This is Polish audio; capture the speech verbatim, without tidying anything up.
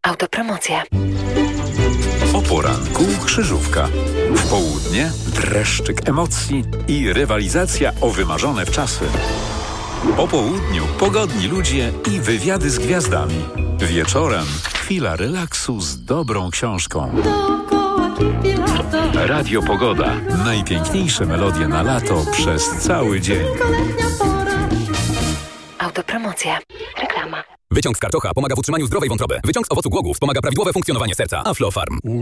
Autopromocja. O poranku krzyżówka. W południe dreszczyk emocji i rywalizacja o wymarzone wczasy. Po południu pogodni ludzie i wywiady z gwiazdami. Wieczorem chwila relaksu z dobrą książką. Radio Pogoda. Najpiękniejsze melodie na lato przez cały dzień. Autopromocja. Reklama. Wyciąg z karczocha pomaga w utrzymaniu zdrowej wątroby. Wyciąg z owocu głogów wspomaga prawidłowe funkcjonowanie serca. Aflofarm.